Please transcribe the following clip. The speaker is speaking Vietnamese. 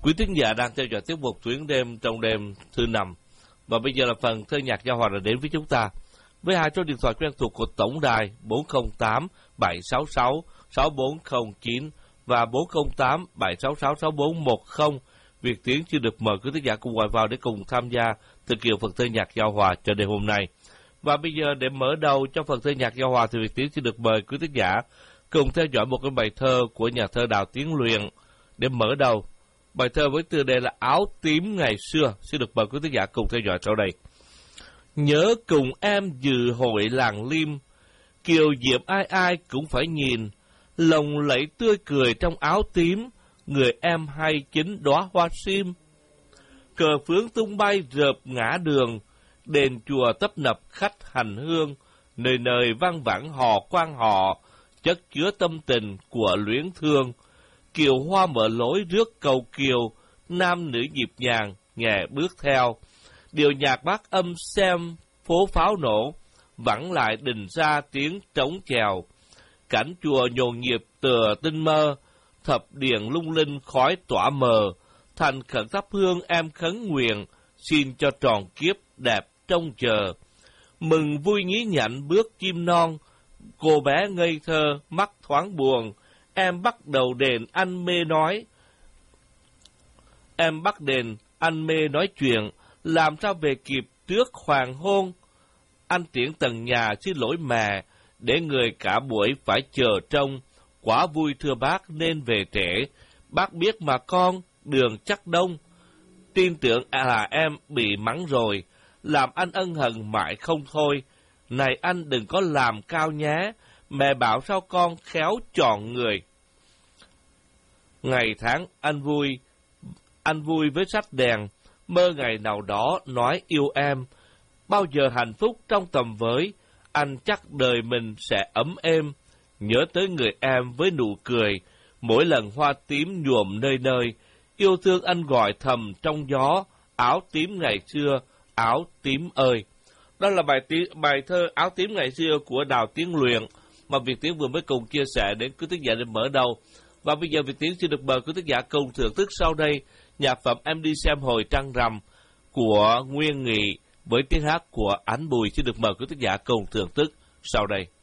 Quý thính giả đang theo dõi tiết mục Tuyến đêm trong đêm thứ 5. Và bây giờ là phần thơ nhạc giao hòa đã đến với chúng ta. Với hai số điện thoại quen thuộc của tổng đài 408 766 6409 và 408 766 6410, Việt Tiến chưa được mời quý thính giả cùng gọi vào để cùng tham gia thực hiện phần thơ nhạc giao hòa cho đêm hôm nay. Và bây giờ để mở đầu cho phần thơ nhạc giao hòa thì Việt Tiến sẽ được mời quý thính giả cùng theo dõi một cái bài thơ của nhà thơ Đào Tiến Luyện. Để mở đầu bài thơ với tựa đề là Áo tím ngày xưa, sẽ được mời quý thính giả cùng theo dõi sau đây. Nhớ cùng em dự hội làng Liêm, kiều diệm ai ai cũng phải nhìn, lồng lẫy tươi cười trong áo tím, người em hay chính đóa hoa sim. Cờ phướng tung bay rợp ngã đường, đền chùa tấp nập khách hành hương, nơi nơi vang vẳng hò quan họ, chất chứa tâm tình của luyến thương. Kiều hoa mở lối rước cầu kiều, nam nữ nhịp nhàng nhẹ bước theo. Điều nhạc bát âm xem phố pháo nổ, vẳng lại đình ra tiếng trống chèo. Cảnh chùa nhộn nhịp tựa tinh mơ, thập điện lung linh khói tỏa mờ. Thành khẩn thắp hương em khấn nguyện, xin cho tròn kiếp đẹp trông chờ. Mừng vui nhí nhảnh bước chim non, cô bé ngây thơ mắt thoáng buồn. Em bắt đầu đền anh mê nói. Em bắt đền anh mê nói chuyện, làm sao về kịp trước hoàng hôn. Anh tiễn tầng nhà xin lỗi mẹ, để người cả buổi phải chờ trông. Quá vui thưa bác nên về trễ, bác biết mà con, đường chắc đông. Tin tưởng là em bị mắng rồi, làm anh ân hận mãi không thôi. Này anh đừng có làm cao nhé, mẹ bảo sao con khéo chọn người. Ngày tháng anh vui với sách đèn, mơ ngày nào đó nói yêu em. Bao giờ hạnh phúc trong tầm với, anh chắc đời mình sẽ ấm êm. Nhớ tới người em với nụ cười, mỗi lần hoa tím nhuộm nơi nơi. Yêu thương anh gọi thầm trong gió, áo tím ngày xưa, áo tím ơi. Đó là bài thơ Áo tím ngày xưa của Đào Tiến Luyện mà Việt Tiến vừa mới cùng chia sẻ đến quý thính giả để mở đầu. Và bây giờ Việt Tiến xin được mời quý thính giả cùng thưởng thức sau đây nhạc phẩm Em đi xem hồi trăng rằm của Nguyên Nghị với tiếng hát của Ánh Bùi. Xin được mời quý thính giả cùng thưởng thức sau đây.